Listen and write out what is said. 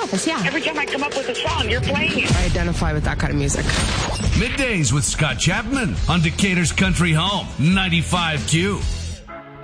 Yes, yeah. Every time I come up with a song, you're playing it. I identify with that kind of music. Middays with Scott Chapman on Decatur's Country Home, 95Q.